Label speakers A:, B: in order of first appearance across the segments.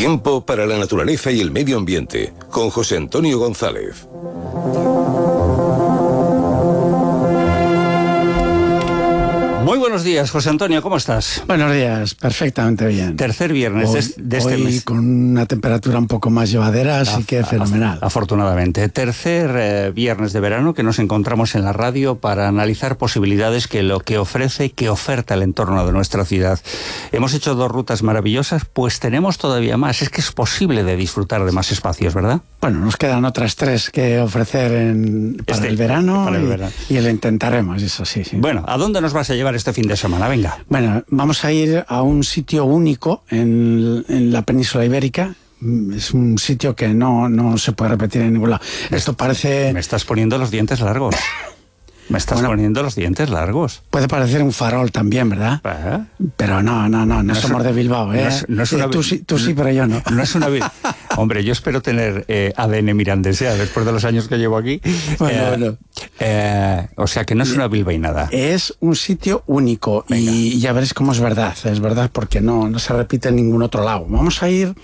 A: Tiempo para la naturaleza y el medio ambiente, con José Antonio González.
B: Muy buenos días, José Antonio, ¿cómo estás?
C: Buenos días, perfectamente bien.
B: Tercer viernes de este mes.
C: Con una temperatura un poco más llevadera, así que fenomenal.
B: Afortunadamente. Tercer viernes de verano que nos encontramos en la radio para analizar posibilidades que ofrece, que oferta el entorno de nuestra ciudad. Hemos hecho 2 rutas maravillosas, pues tenemos todavía más. Es que es posible de disfrutar de más espacios, ¿verdad?
C: Bueno, nos quedan otras 3 que ofrecer para el verano, y lo intentaremos, eso sí.
B: Bueno, ¿a dónde nos vas a llevar este fin de semana? Venga.
C: Bueno, vamos a ir a un sitio único en la península ibérica. Es un sitio que no se puede repetir en ningún lado. Esto parece...
B: Me estás poniendo los dientes largos. Poniendo los dientes largos.
C: Puede parecer un farol también, ¿verdad? Pero no somos de Bilbao, ¿eh? Tú sí, pero yo no.
B: No es una... Hombre, yo espero tener ADN mirandesea después de los años que llevo aquí.
C: Bueno.
B: O sea que no es una bilbainada.
C: Es un sitio único. Venga. Y ya veréis cómo es verdad porque no se repite en ningún otro lado. Vamos a ir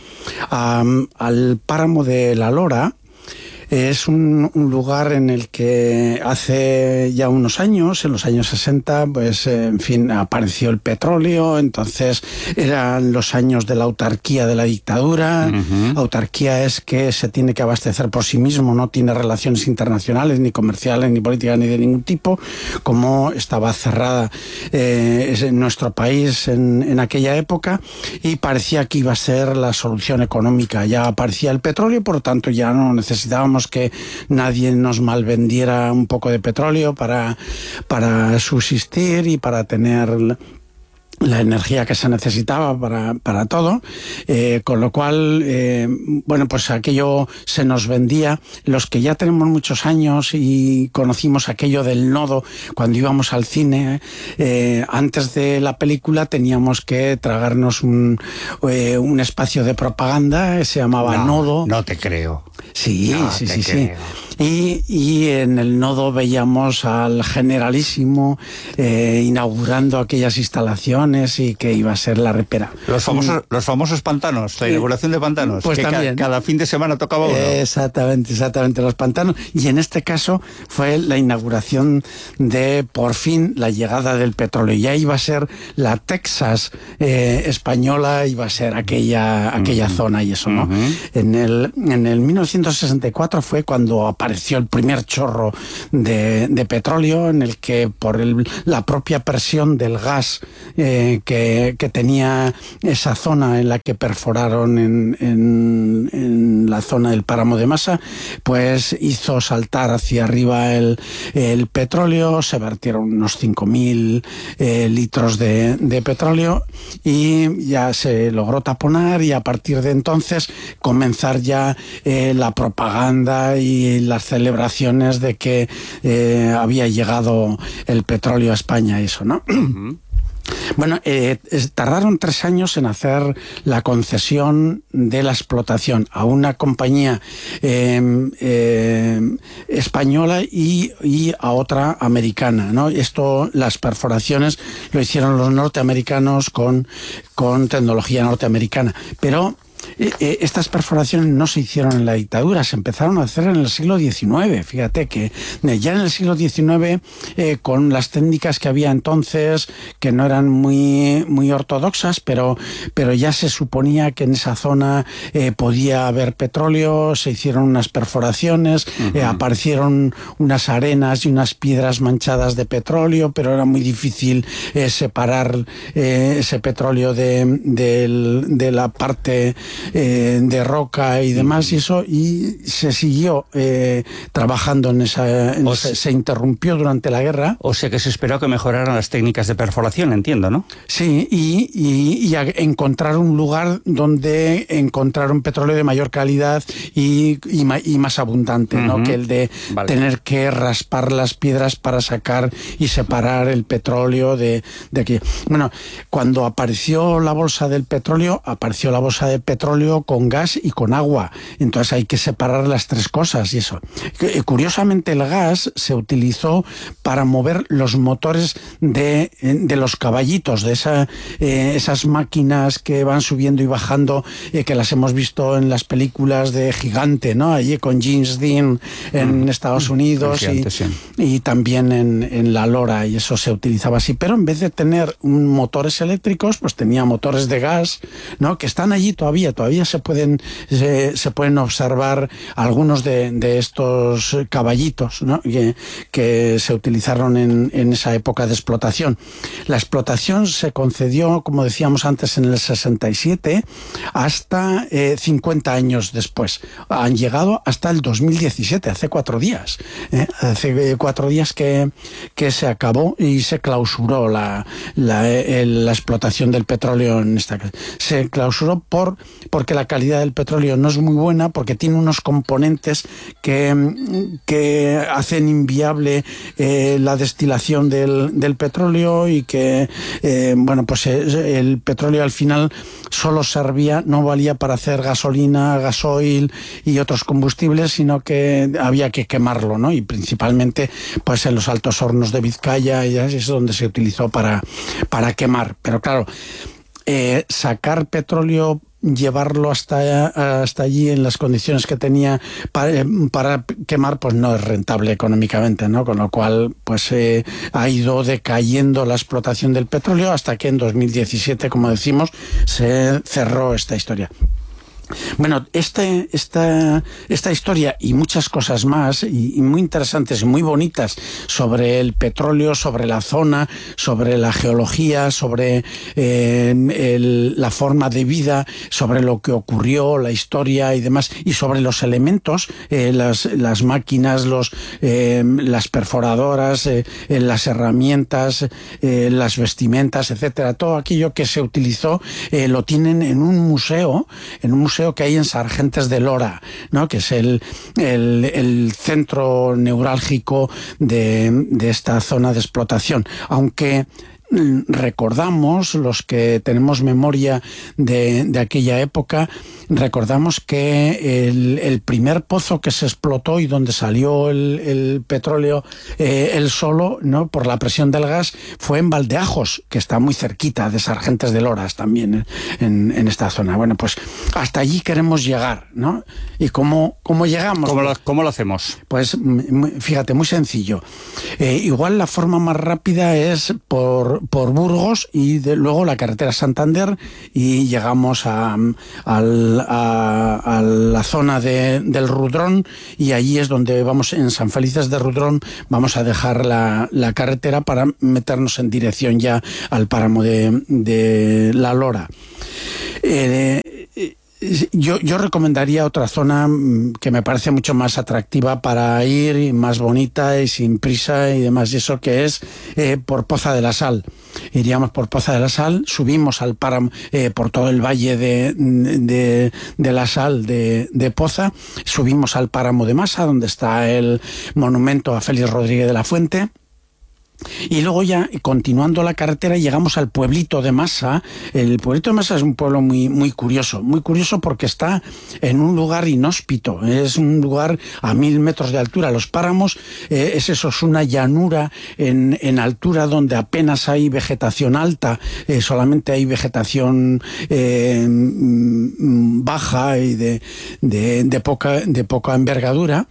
C: al páramo de la Lora. Es un lugar en el que hace ya unos años, en los años 60, pues en fin, apareció el petróleo. Entonces eran los años de la autarquía de la dictadura. Autarquía es que se tiene que abastecer por sí mismo, no tiene relaciones internacionales, ni comerciales, ni políticas, ni de ningún tipo. Como estaba cerrada en nuestro país en aquella época, y parecía que iba a ser la solución económica. Ya aparecía el petróleo, por lo tanto ya no necesitábamos que nadie nos malvendiera un poco de petróleo para subsistir y para tener la energía que se necesitaba para todo, con lo cual, pues aquello se nos vendía. Los que ya tenemos muchos años y conocimos aquello del nodo, cuando íbamos al cine, antes de la película teníamos que tragarnos un espacio de propaganda que se llamaba Nodo.
B: No te creo.
C: Sí. Y en el nodo veíamos al generalísimo inaugurando aquellas instalaciones y que iba a ser la repera.
B: Los famosos pantanos, la inauguración de pantanos.
C: Pues
B: que
C: también.
B: Cada fin de semana tocaba uno.
C: Exactamente, los pantanos. Y en este caso fue la inauguración de, por fin, la llegada del petróleo. Ya iba a ser la Texas española, iba a ser aquella zona y eso, ¿no? En el 1964 fue cuando apareció el primer chorro de petróleo, en el que por la propia presión del gas que tenía esa zona en la que perforaron en la zona del páramo de Masa, pues hizo saltar hacia arriba el petróleo. Se vertieron unos 5.000 litros de petróleo y ya se logró taponar, y a partir de entonces comenzar ya la propaganda y las celebraciones de que había llegado el petróleo a España, eso, ¿no? Bueno, tardaron 3 años en hacer la concesión de la explotación a una compañía española y a otra americana, ¿no? Las perforaciones lo hicieron los norteamericanos con tecnología norteamericana, pero estas perforaciones no se hicieron en la dictadura, se empezaron a hacer en el siglo XIX. Fíjate que ya en el siglo XIX, con las técnicas que había entonces, que no eran muy ortodoxas, pero ya se suponía que en esa zona podía haber petróleo. Se hicieron unas perforaciones, aparecieron unas arenas y unas piedras manchadas de petróleo, pero era muy difícil separar ese petróleo de la parte de roca y demás, y se siguió trabajando en se interrumpió durante la guerra.
B: O sea que se esperó que mejoraran las técnicas de perforación, entiendo, ¿no?
C: Sí, y a encontrar un lugar donde encontrar un petróleo de mayor calidad y más abundante, ¿no? Que el de tener que raspar las piedras para sacar y separar el petróleo de aquí. Bueno, cuando apareció la bolsa del petróleo, apareció la bolsa de petróleo petróleo con gas y con agua. Entonces hay que separar las tres cosas y eso. Curiosamente el gas se utilizó para mover los motores de los caballitos, de esas máquinas que van subiendo y bajando, que las hemos visto en las películas de Gigante, ¿no? Allí con James Dean en Estados Unidos y también en la Lora, y eso se utilizaba así. Pero en vez de tener motores eléctricos, pues tenía motores de gas, ¿no? Que están allí todavía se pueden observar algunos de estos caballitos, ¿no? que se utilizaron en esa época de explotación. La explotación se concedió, como decíamos antes, en el 67 hasta 50 años después. Han llegado hasta el 2017, hace 4 días. Hace 4 días que se acabó y se clausuró la explotación del petróleo en esta. Se clausuró porque la calidad del petróleo no es muy buena, porque tiene unos componentes que hacen inviable la destilación del petróleo, y que pues el petróleo al final solo servía, no valía para hacer gasolina, gasoil y otros combustibles, sino que había que quemarlo, ¿no? Y principalmente pues en los altos hornos de Vizcaya, y es donde se utilizó para quemar. Pero claro, sacar petróleo, llevarlo hasta allí en las condiciones que tenía para quemar, pues no es rentable económicamente, ¿no? Con lo cual pues ha ido decayendo la explotación del petróleo hasta que en 2017, como decimos, se cerró esta historia. Bueno, esta historia y muchas cosas más, y muy interesantes y muy bonitas, sobre el petróleo, sobre la zona, sobre la geología, sobre la forma de vida, sobre lo que ocurrió, la historia y demás, y sobre los elementos, las máquinas, las perforadoras, las herramientas, las vestimentas, etcétera. Todo aquello que se utilizó lo tienen en un museo que hay en Sargentes de Lora, ¿no? Que es el centro neurálgico de esta zona de explotación. Aunque recordamos, los que tenemos memoria de aquella época, recordamos que el primer pozo que se explotó y donde salió el petróleo él solo, ¿no? Por la presión del gas, fue en Valdeajos, que está muy cerquita de Sargentes de Loras también, en esta zona. Bueno, pues hasta allí queremos llegar, ¿no? ¿Y cómo llegamos?
B: ¿Cómo lo hacemos?
C: Pues fíjate, muy sencillo. Igual la forma más rápida es por Burgos y luego la carretera Santander, y llegamos a la zona del Rudrón, y allí es donde vamos, en San Felices de Rudrón, vamos a dejar la carretera para meternos en dirección ya al páramo de La Lora. Yo recomendaría otra zona que me parece mucho más atractiva para ir, y más bonita y sin prisa y demás, y eso que es por Poza de la Sal. Iríamos por Poza de la Sal, subimos al páramo, por todo el valle de la Sal de Poza, subimos al páramo de Masa, donde está el monumento a Félix Rodríguez de la Fuente. Y luego ya, continuando la carretera, llegamos al pueblito de Masa. El pueblito de Masa es un pueblo muy, muy curioso porque está en un lugar inhóspito, es un lugar a 1000 metros de altura. Los páramos, es una llanura en altura donde apenas hay vegetación alta, solamente hay vegetación baja y de poca envergadura.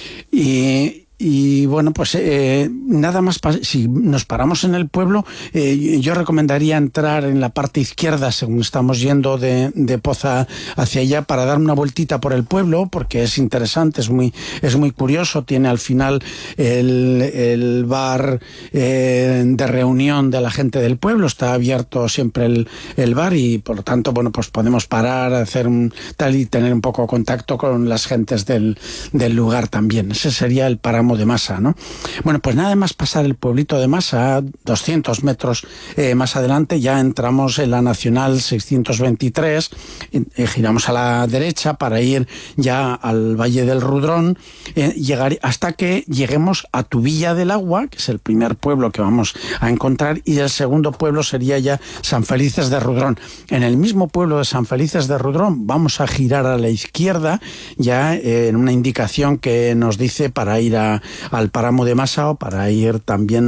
C: Y bueno, pues nada más, si nos paramos en el pueblo, yo recomendaría entrar en la parte izquierda según estamos yendo de Poza hacia allá, para dar una vueltita por el pueblo, porque es interesante, es muy curioso. Tiene al final el bar de reunión de la gente del pueblo, está abierto siempre el bar, y por lo tanto, bueno, pues podemos parar, hacer tal y tener un poco de contacto con las gentes del lugar también. Ese sería el páramo páramo de Masa, ¿no? Bueno, pues nada más pasar el pueblito de Masa, 200 metros más adelante, ya entramos en la Nacional 623, giramos a la derecha para ir ya al Valle del Rudrón, llegar hasta que lleguemos a Tubilla del Agua, que es el primer pueblo que vamos a encontrar, y el segundo pueblo sería ya San Felices de Rudrón. En el mismo pueblo de San Felices de Rudrón vamos a girar a la izquierda, ya en una indicación que nos dice para ir al páramo de Masa o para ir también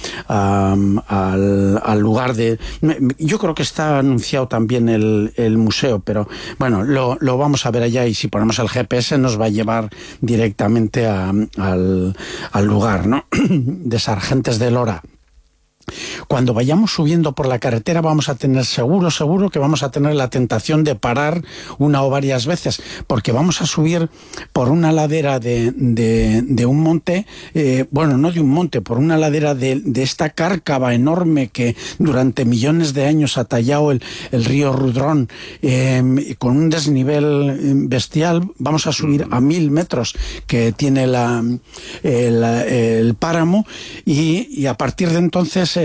C: al lugar de... Yo creo que está anunciado también el museo, pero bueno, lo vamos a ver allá, y si ponemos el GPS nos va a llevar directamente al lugar, ¿no? De Sargentes de Lora. Cuando vayamos subiendo por la carretera vamos a tener seguro que vamos a tener la tentación de parar una o varias veces, porque vamos a subir por una ladera de un monte, bueno, no de un monte, por una ladera de esta cárcava enorme que durante millones de años ha tallado el río Rudrón, con un desnivel bestial. Vamos a subir a 1000 metros que tiene el páramo, y a partir de entonces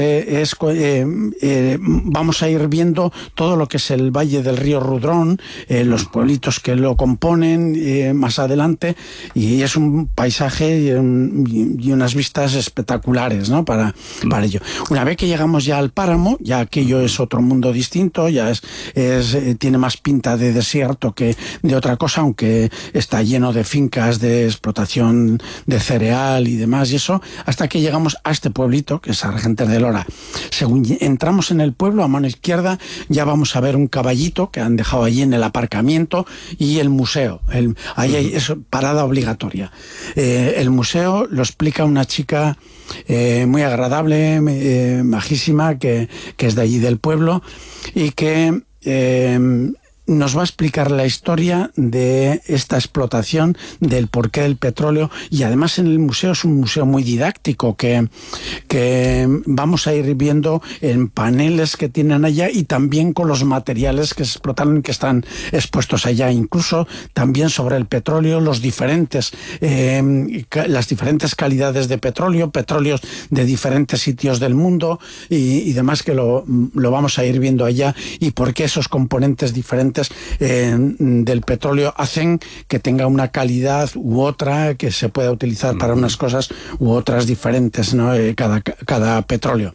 C: vamos a ir viendo todo lo que es el Valle del Río Rudrón, los pueblitos que lo componen más adelante, y es un paisaje y unas vistas espectaculares, ¿no? para ello. Una vez que llegamos ya al páramo, ya aquello es otro mundo distinto, ya tiene más pinta de desierto que de otra cosa, aunque está lleno de fincas de explotación de cereal y demás, y eso, hasta que llegamos a este pueblito que es Sargentes de Lora. Según entramos en el pueblo, a mano izquierda ya vamos a ver un caballito que han dejado allí en el aparcamiento, y el museo. Ahí es parada obligatoria. El museo lo explica una chica muy agradable, majísima, que es de allí del pueblo, y que nos va a explicar la historia de esta explotación, del porqué del petróleo, y además en el museo es un museo muy didáctico que vamos a ir viendo en paneles que tienen allá, y también con los materiales que se explotaron y que están expuestos allá, incluso también sobre el petróleo, las diferentes calidades de petróleos de diferentes sitios del mundo y demás, que lo vamos a ir viendo allá, y por qué esos componentes diferentes del petróleo hacen que tenga una calidad u otra, que se pueda utilizar para unas cosas u otras diferentes, ¿no? Cada petróleo.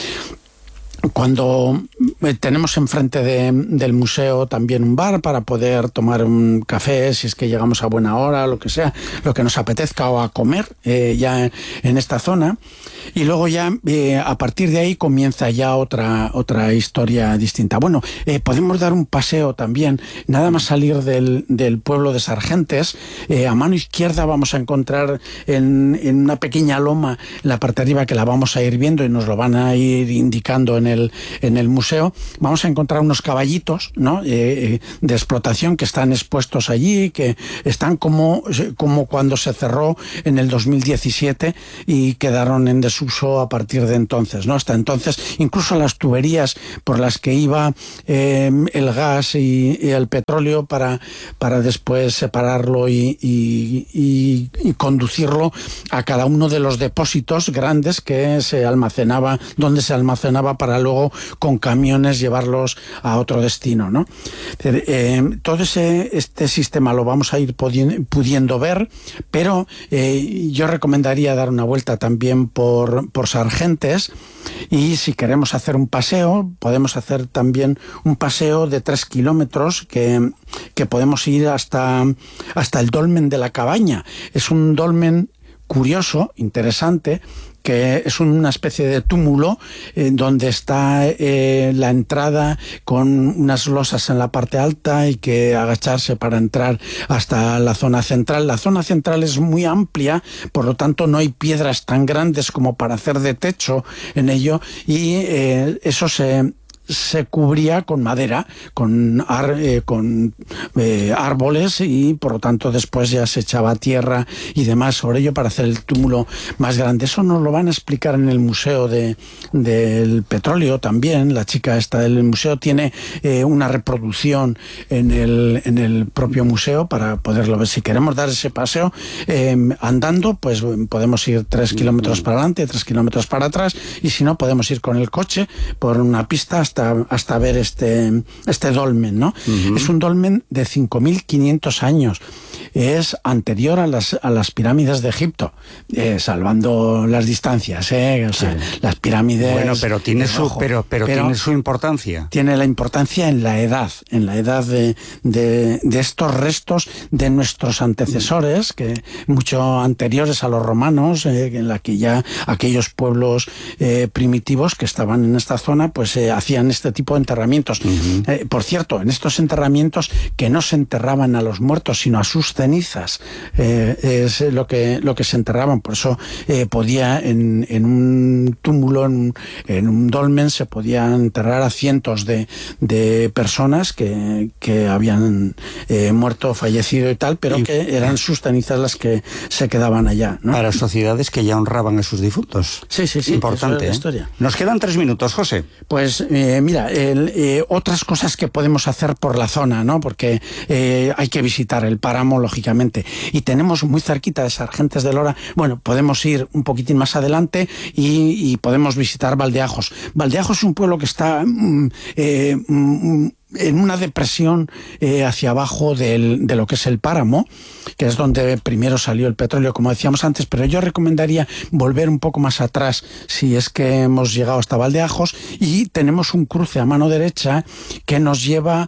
C: Cuando tenemos enfrente del museo también un bar para poder tomar un café, si es que llegamos a buena hora, lo que sea, lo que nos apetezca, o a comer ya en esta zona. Y luego ya a partir de ahí comienza ya otra historia distinta. Bueno, podemos dar un paseo también, nada más salir del pueblo de Sargentes. A mano izquierda vamos a encontrar en una pequeña loma, en la parte de arriba, que la vamos a ir viendo y nos lo van a ir indicando en el museo, vamos a encontrar unos caballitos, ¿no? De explotación, que están expuestos allí, que están como cuando se cerró en el 2017 y quedaron en desuso a partir de entonces, ¿no? Hasta entonces, incluso las tuberías por las que iba el gas y el petróleo para después separarlo y conducirlo a cada uno de los depósitos grandes que donde se almacenaba para luego con camiones llevarlos a otro destino, ¿no? Todo este sistema lo vamos a ir pudiendo ver, pero yo recomendaría dar una vuelta también por Sargentes, y si queremos hacer un paseo, podemos hacer también un paseo de 3 kilómetros que podemos ir hasta el dolmen de la Cabaña. Es un dolmen curioso, interesante, que es una especie de túmulo donde está la entrada con unas losas en la parte alta, hay que agacharse para entrar hasta la zona central. La zona central es muy amplia, por lo tanto no hay piedras tan grandes como para hacer de techo en ello, y eso se cubría con madera, con árboles, y por lo tanto después ya se echaba tierra y demás sobre ello para hacer el túmulo más grande. Eso nos lo van a explicar en el Museo del Petróleo también. La chica esta del museo tiene una reproducción en el propio museo para poderlo ver. Si queremos dar ese paseo andando, pues podemos ir 3 kilómetros para adelante, 3 kilómetros para atrás, y si no, podemos ir con el coche por una pista hasta ver este dolmen, ¿no? Es un dolmen de 5.500 años. Es anterior a las pirámides de Egipto, salvando las distancias, o sea, las pirámides...
B: Bueno, pero tiene tiene su importancia.
C: Tiene la importancia en la edad de estos restos de nuestros antecesores, que mucho anteriores a los romanos, en la que ya aquellos pueblos primitivos que estaban en esta zona, pues hacían este tipo de enterramientos. Por cierto, en estos enterramientos, que no se enterraban a los muertos, sino a sus cenizas, es lo que se enterraban. Por eso podía en un túmulo, en un dolmen, se podían enterrar a cientos de personas que habían muerto, fallecido y tal, pero que eran sus cenizas las que se quedaban allá, ¿no?
B: Para sociedades que ya honraban a sus difuntos.
C: Sí.
B: Importante.
C: Historia.
B: Nos quedan 3 minutos, José.
C: Pues mira, otras cosas que podemos hacer por la zona, ¿no? Porque hay que visitar el páramo, lógicamente, y tenemos muy cerquita de Sargentes de Lora. Bueno, podemos ir un poquitín más adelante y podemos visitar Valdeajos. Valdeajos es un pueblo que está en una depresión hacia abajo de lo que es el páramo, que es donde primero salió el petróleo, como decíamos antes, pero yo recomendaría volver un poco más atrás si es que hemos llegado hasta Valdeajos, y tenemos un cruce a mano derecha que nos lleva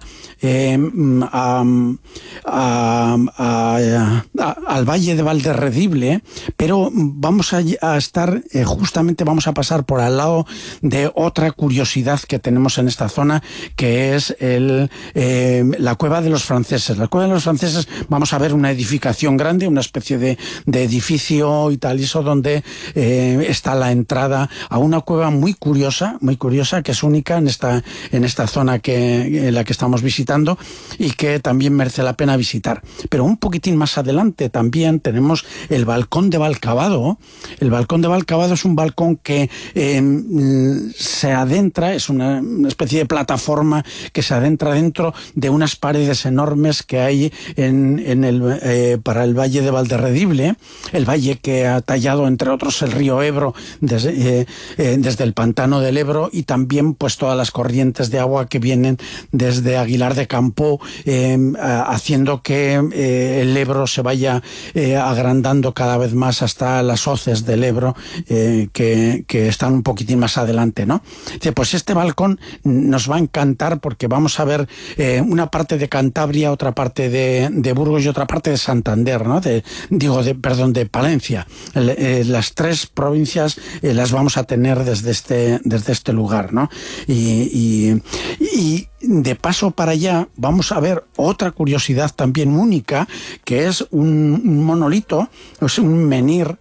C: al valle de Valderredible, pero vamos a estar justamente vamos a pasar por al lado de otra curiosidad que tenemos en esta zona, que es la cueva de los franceses. La cueva de los franceses, vamos a ver una edificación grande, una especie de edificio y tal, eso donde está la entrada a una cueva muy curiosa, que es única en esta zona en la que estamos visitando, y que también merece la pena visitar. Pero un poquitín más adelante también tenemos el balcón de Valcavado. El balcón de Valcavado es un balcón que se adentra, es una especie de plataforma que se adentra dentro de unas paredes enormes que hay para el valle de Valderredible, el valle que ha tallado, entre otros, el río Ebro desde el pantano del Ebro, y también pues todas las corrientes de agua que vienen desde Aguilar de Campoo, haciendo que el Ebro se vaya agrandando cada vez más hasta las hoces del Ebro, que están un poquitín más adelante, ¿no? Pues este balcón nos va a encantar, porque vamos a ver una parte de Cantabria, otra parte de Burgos y otra parte de Santander, ¿no? de Palencia. Las 3 provincias las vamos a tener desde este lugar, ¿no? Y de paso para allá vamos a ver otra curiosidad también única, que es un monolito, es un menhir.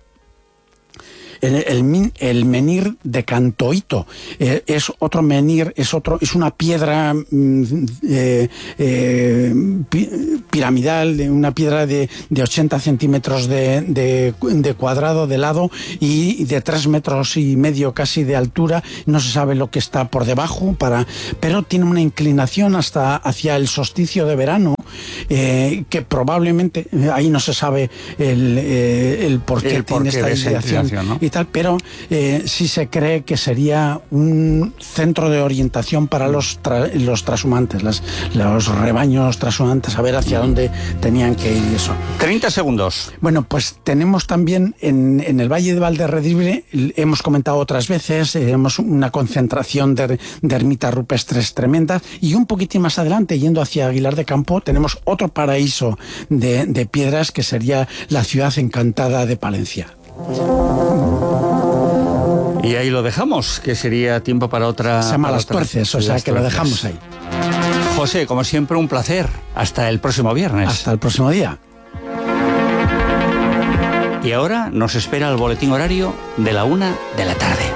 C: El menhir de Cantoito es otro menhir, es una piedra piramidal, una piedra de 80 centímetros de cuadrado de lado y de 3,5 metros casi de altura. No se sabe lo que está por debajo, pero tiene una inclinación hacia el solsticio de verano, que probablemente ahí no se sabe el por qué tiene esta inclinación, ¿no? Y tal, pero sí se cree que sería un centro de orientación para los trashumantes, los rebaños trashumantes, a ver hacia dónde tenían que ir y eso.
B: 30 segundos.
C: Bueno, pues tenemos también en el Valle de Valderredible, hemos comentado otras veces, tenemos una concentración de ermitas rupestres tremendas, y un poquitín más adelante, yendo hacia Aguilar de Campoo, tenemos otro paraíso de piedras, que sería la ciudad encantada de Palencia.
B: Y ahí lo dejamos, que sería tiempo para otra...
C: Se llama Las Tuerces, o sea que lo dejamos ahí.
B: José, como siempre, un placer. Hasta el próximo viernes.
C: Hasta el próximo día.
B: Y ahora nos espera el boletín horario de la 1 de la tarde.